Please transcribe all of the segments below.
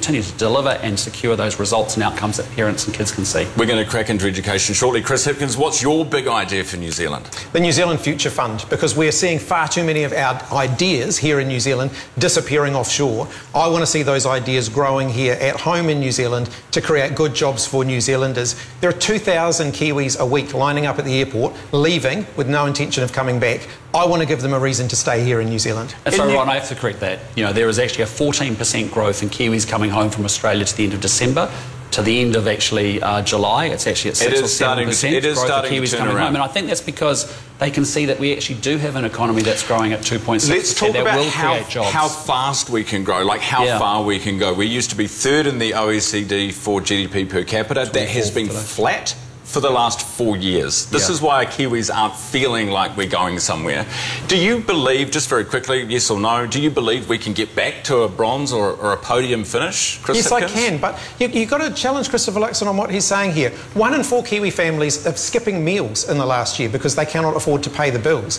continue to deliver and secure those results and outcomes that parents and kids can see. We're going to crack into education shortly. Chris Hipkins, what's your big idea for New Zealand? The New Zealand Future Fund, because we're seeing far too many of our ideas here in New Zealand disappearing offshore. I want to see those ideas growing here at home in New Zealand to create good jobs for New Zealanders. There are 2,000 Kiwis a week lining up at the airport, leaving with no intention of coming back. I want to give them a reason to stay here in New Zealand. And so, Ron, I have to correct that. There is actually a 14% growth in Kiwis coming home from Australia to the end of December. To the end of actually July, it's actually at 6 or 7% growth of Kiwis coming home. And I think that's because they can see that we actually do have an economy that's growing at 2.6%. Let's talk about how fast we can grow, like how far we can go. We used to be third in the OECD for GDP per capita. That has been flat for the last 4 years. This is why Kiwis aren't feeling like we're going somewhere. Do you believe, just very quickly, yes or no, do you believe we can get back to a bronze or a podium finish, Chris Yes, Hipkins? I can, but you've got to challenge Christopher Luxon on what he's saying here. 1 in 4 Kiwi families are skipping meals in the last year because they cannot afford to pay the bills.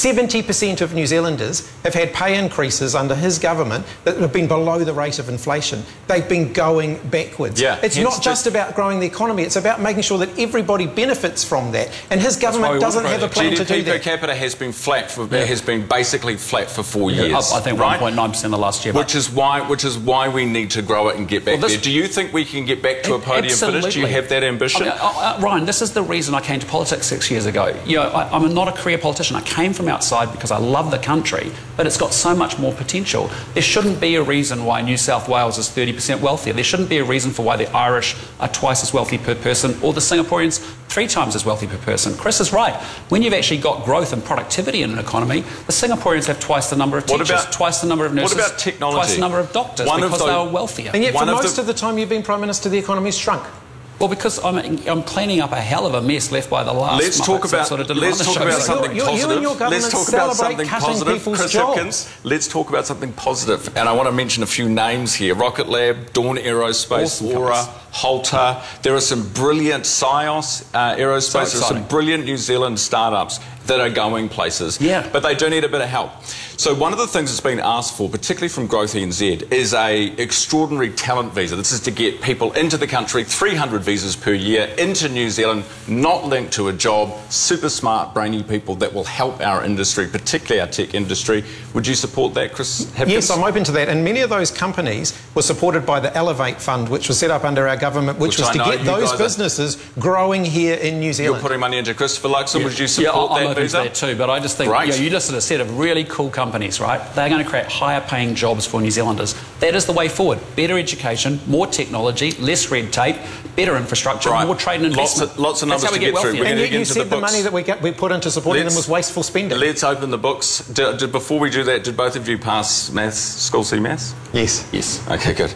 70% of New Zealanders have had pay increases under his government that have been below the rate of inflation. They've been going backwards. It's not just about growing the economy, it's about making sure that everybody benefits from that. And his government doesn't have a plan to do that. GDP per capita has been flat has been basically flat for 4 years. I think 1.9% the last year. Which is why we need to grow it and get back there. Do you think we can get back to a podium finish? Do you have that ambition? Ryan, this is the reason I came to politics 6 years ago. I'm not a career politician. I came from outside because I love the country, but it's got so much more potential. There shouldn't be a reason why New South Wales is 30% wealthier. There shouldn't be a reason for why the Irish are twice as wealthy per person or the Singaporeans 3 times as wealthy per person. Chris is right. When you've actually got growth and productivity in an economy, the Singaporeans have twice the number of teachers, twice the number of nurses, what about technology? Twice the number of doctors because they are wealthier. And yet for most of the time you've been Prime Minister, the economy's shrunk. Well, because I'm cleaning up a hell of a mess left by the last. Let's talk about something positive. You and your government celebrate cutting people's jobs. Let's talk about something positive. And I want to mention a few names here: Rocket Lab, Dawn Aerospace, Aura, Holter. There are some brilliant Scios Aerospace. There are some brilliant New Zealand startups that are going places. But they do need a bit of help. So one of the things that's been asked for, particularly from Growth NZ, is a extraordinary talent visa. This is to get people into the country, 300 visas per year, into New Zealand, not linked to a job, super smart, brainy people that will help our industry, particularly our tech industry. Would you support that, Chris Hipkins? Yes, I'm open to that. And many of those companies were supported by the Elevate Fund, which was set up under our government, which was to get those businesses growing here in New Zealand. You're putting money into Christopher Luxon. Would you support that visa? That too, but I just think you listed a set of really cool companies, right? They're going to create higher paying jobs for New Zealanders. That is the way forward. Better education, more technology, less red tape, better infrastructure, more trade and investment. Lots of numbers to get through. And yet you said the money that we put into supporting them was wasteful spending. Let's open the books. Before we do that, did both of you pass maths, School C maths? Yes. Yes. Okay, good.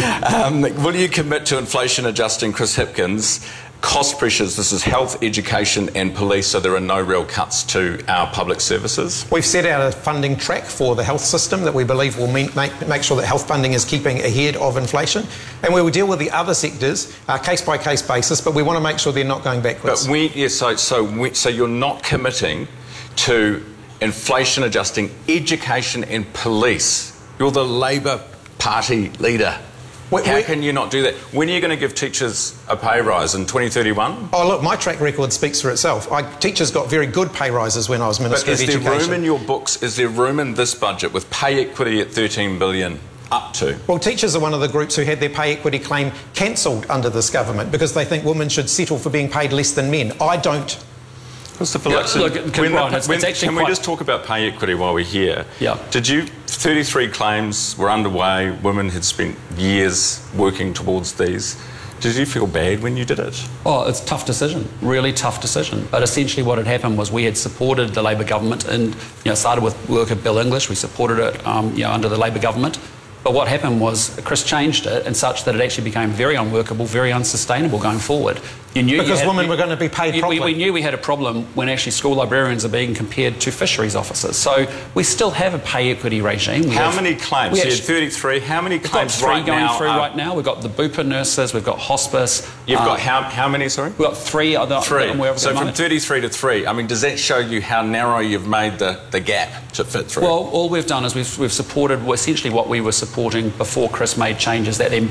Will you commit to inflation adjusting, Chris Hipkins? Cost pressures, this is health, education and police, so there are no real cuts to our public services. We've set out a funding track for the health system that we believe will make sure that health funding is keeping ahead of inflation. And we will deal with the other sectors case-by-case basis, but we want to make sure they're not going backwards. But so you're not committing to inflation adjusting education and police. You're the Labour Party leader. How can you not do that? When are you going to give teachers a pay rise in 2031? Oh, look, my track record speaks for itself. Teachers got very good pay rises when I was Minister of Education. But is there room in your books, is there room in this budget with pay equity at 13 billion up to? Well, teachers are one of the groups who had their pay equity claim cancelled under this government because they think women should settle for being paid less than men. I don't. Christopher Luxon, can we just talk about pay equity while we're here? 33 claims were underway, women had spent years working towards these. Did you feel bad when you did it? Oh, it's a tough decision, really tough decision. But essentially what had happened was we had supported the Labour government and started with work of Bill English. We supported it under the Labour government. But what happened was Chris changed it in such that it actually became very unworkable, very unsustainable going forward. Because women were going to be paid properly. We knew we had a problem when actually school librarians are being compared to fisheries officers. So we still have a pay equity regime. How many claims? You had 33. How many claims right now? We've got 3 going through right now. We've got the Bupa nurses, we've got hospice. You've got how many, sorry? We've got 3. 3. So from 33 to 3, I mean, does that show you how narrow you've made the gap to fit through? Well, all we've done is we've supported essentially what we were supporting before Chris made changes that then